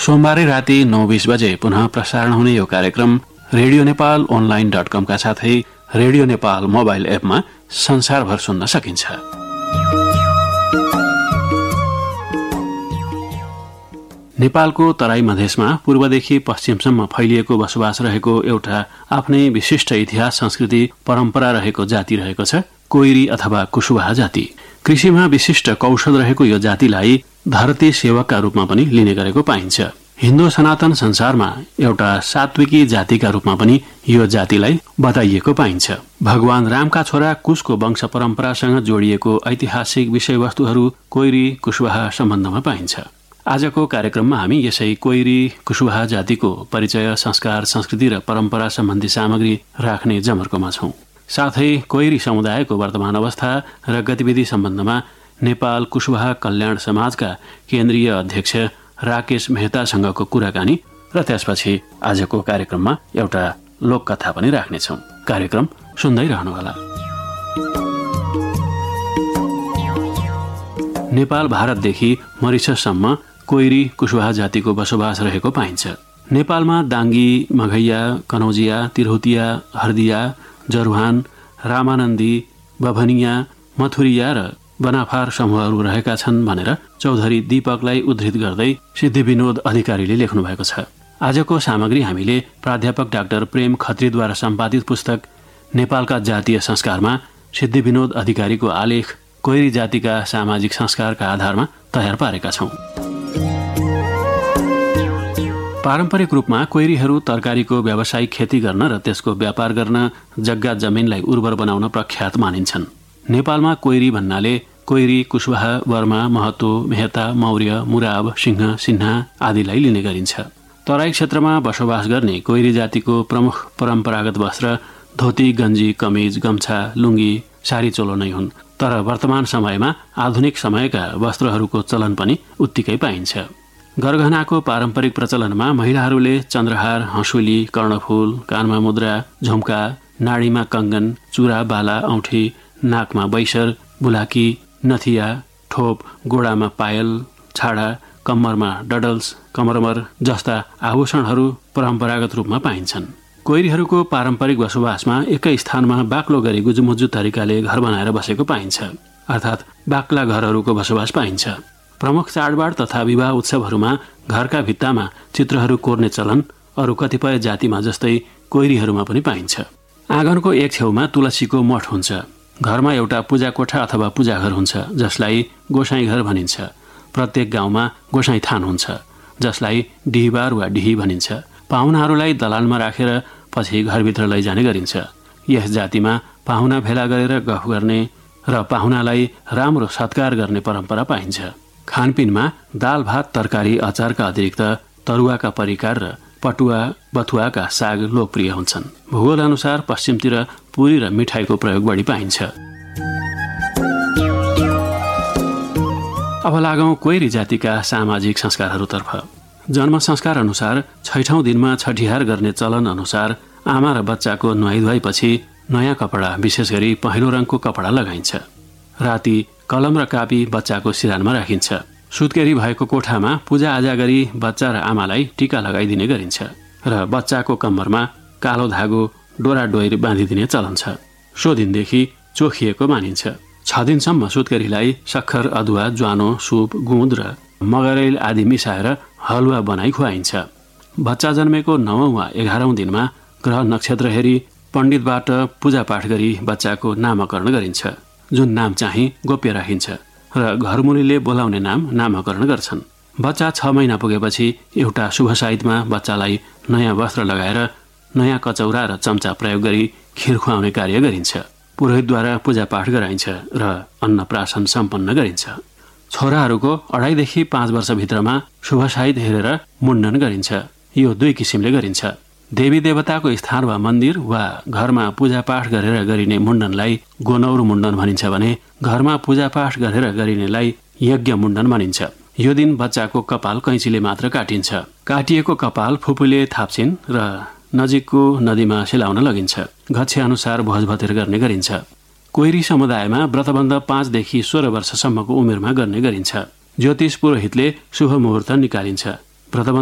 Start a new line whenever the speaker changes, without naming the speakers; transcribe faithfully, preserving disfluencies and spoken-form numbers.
सोमबारै राति नौ बीस बजे पुनः प्रसारण हुने यो कार्यक्रम रेडियो नेपाल अनलाइन डट कमका साथै रेडियो नेपाल मोबाइल एपमा संसारभर सुन्न सकिन्छ। नेपालको तराई मधेसमा पूर्वदेखि पश्चिमसम्म फैलिएको बसोबास रहेको एउटा आफ्नै विशिष्ट इतिहास, संस्कृति, परम्परा रहेको जाति रहेको छ कोइरी अथवा कुशवाहा जाति। कृषिमा विशिष्ट कौशल रहेको यो जातिलाई धरती सेवकका रूपमा पनि लिने गरेको पाइन्छ। हिन्दू सनातन संसारमा एउटा सात्विकी जातिका रूपमा पनि यो जातिलाई बताइएको पाइन्छ। भगवान रामका छोरा कुशको वंश परम्परासँग जोडिएको ऐतिहासिक विषयवस्तुहरू कोइरी कुशवाहा सम्बन्धमा पाइन्छ। आजको कार्यक्रममा हामी यसै कोइरी कुशवाहा जातिको परिचय, संस्कार, संस्कृति र परम्परा सम्बन्धी सामग्री राख्ने जमर्कोमा छौं। साथै कोइरी समुदायको वर्तमान अवस्था र गतिविधि सम्बन्धमा नेपाल कुशवाहा कल्याण समाजका केन्द्रीय अध्यक्ष राकेश मेहतासँगको कुराकानी र त्यसपछि आजको कार्यक्रममा एउटा लोककथा पनि राख्नेछौं। कार्यक्रम सुन्दै रहनुहोला। नेपाल भारतदेखि मरिससम्म कोइरी कुशवाहा जातिको बसोबास रहेको पाइन्छ। नेपालमा दाङ्गी, मघैया, कनौजिया, तिरहुतिया, हर्दिया, जरुहान, रामानन्दी, बभनिया, मथुरिया र बनाफार समूहहरू रहेका छन् भनेर चौधरी दीपकलाई उद्धृत गर्दै सिद्धि विनोद अधिकारीले लेख्नु भएको छ। आजको सामग्री हामीले प्राध्यापक डाक्टर प्रेम खत्रीद्वारा सम्पादित पुस्तक नेपालका जातीय संस्कारमा सिद्धि विनोद अधिकारीको आलेख कोइरी जातिका सामाजिक संस्कारका आधारमा तयार पारेका छौं। पारम्परिक रूपमा कोइरीहरू तरकारीको व्यावसायिक खेती गर्न र त्यसको व्यापार गर्न जग्गा जमिनलाई उर्वर बनाउन प्रख्यात मानिन्छन्। नेपालमा कोइरी भन्नाले कोइरी, कुशवाहा, वर्मा, महतो, मेहता, मौर्य, मुराब, सिंह, सिन्हा आदिलाई लिने गरिन्छ। तराई क्षेत्रमा बसोबास गर्ने कोइरी जातिको प्रमुख परम्परागत वस्त्र धोती, गन्जी, कमिज, गम्छा, लुङ्गी, सारी चोलो नै हुन्। तर वर्तमान समयमा आधुनिक समयका वस्त्रहरूको चलन पनि उत्तिकै पाइन्छ। गरगहनाको पारम्परिक प्रचलनमा महिलाहरूले चन्द्रहार, हँसुली, कर्णफूल, कानमा मुद्रा, झुम्का, नाडीमा कङ्गन, चुरा, बाला, औँठी, नाकमा बैसर, बुलाकी, नथिया, ठोप, गोडामा पायल, छाडा, कम्मरमा डडल्स, कमरमर जस्ता आभूषणहरू परम्परागत रूपमा पाइन्छन्। कोइरीहरूको पारम्परिक बसोबासमा एकै स्थानमा बाक्लो गरी गुजुमुजु तरिकाले घर बनाएर बसेको पाइन्छ, अर्थात् बाक्ला घरहरूको बसोबास पाइन्छ। प्रमुख चाडबाड तथा विवाह उत्सवहरूमा घरका भित्तामा चित्रहरू कोर्ने चलन अरू कतिपय जातिमा जस्तै कोइरीहरूमा पनि पाइन्छ। आँगनको एक छेउमा तुलसीको मठ हुन्छ। घरमा एउटा पूजा कोठा अथवा पूजा घर हुन्छ जसलाई गोसाई घर भनिन्छ। प्रत्येक गाउँमा गोसाई थान हुन्छ जसलाई डिहीबार वा डिही भनिन्छ। पाहुनाहरूलाई दलानमा राखेर पछि घरभित्र लैजाने गरिन्छ। यस जातिमा पाहुना भेला गरेर गफ गर्ने र पाहुनालाई राम्रो सत्कार गर्ने परम्परा पाइन्छ। खानपिनमा दाल, भात, तरकारी, अचारका अतिरिक्त तरुवाका परिकार र पटुवा, बथुवाका साग लोकप्रिय हुन्छन्। भूगोल अनुसार पश्चिमतिर पुरी र मिठाईको प्रयोग बढी पाइन्छ। अब लागौं कोइरी जातिका सामाजिक संस्कारहरूतर्फ। जन्म संस्कार अनुसार छैठौं दिनमा छठिहार गर्ने चलन अनुसार आमा र बच्चाको नुहाइधुवाईपछि नयाँ कपडा, विशेष गरी पहेँलो रङको कपडा लगाइन्छ। राति कलम र कापी बच्चाको सिरानमा राखिन्छ। सुत्केरी भएको कोठामा पूजाआजा गरी बच्चा र आमालाई टीका लगाइदिने गरिन्छ र बच्चाको कम्मरमा कालो धागो, डोरा डोइर बाँधिदिने चलन छ। सो दिनदेखि चोखिएको मानिन्छ। छ दिनसम्म सुत्केरीलाई सक्खर, अदुवा, ज्वानो, सुप, गुँद र मगरैल आदि मिसाएर हलुवा बनाई खुवाइन्छ। बच्चा जन्मेको नवौं वा एघारौं दिनमा ग्रह नक्षत्र हेरी पण्डितबाट पूजापाठ गरी बच्चाको नामकरण गरिन्छ, जुन नाम चाहिँ गोप्य राखिन्छ र घरमुलीले बोलाउने नाम नामकरण गर्छन्। बच्चा छ महिना पुगेपछि एउटा शुभ साइतमा बच्चालाई नयाँ वस्त्र लगाएर नयाँ कचौरा र चम्चा प्रयोग गरी खिर खुवाउने कार्य गरिन्छ। पुरोहितद्वारा पूजापाठ गराइन्छ र अन्नप्राशन सम्पन्न गरिन्छ। छोराहरूको अढाईदेखि पाँच वर्षभित्रमा शुभ साइत हेरेर मुण्डन गरिन्छ। यो दुई किसिमले गरिन्छ। देवी देवताको स्थान वा मन्दिर वा घरमा पूजापाठ गरेर गरिने मुण्डनलाई गोनौर मुण्डन भनिन्छ भने घरमा पूजापाठ गरेर गरिनेलाई यज्ञ मुण्डन भनिन्छ। यो दिन बच्चाको कपाल कैँचीले मात्र काटिन्छ। काटिएको कपाल फुपूले थाप्छिन् र नजिकको नदीमा सेलाउन लगिन्छ। गच्छे अनुसार भोज भतेर गर्ने गरिन्छ। कोइरी समुदायमा व्रतबन्ध पाँचदेखि सोह्र वर्षसम्मको उमेरमा गर्ने गरिन्छ। ज्योतिष पुरोहितले शुभ मुहुर्त निकालिन्छ। व्रतबन्ध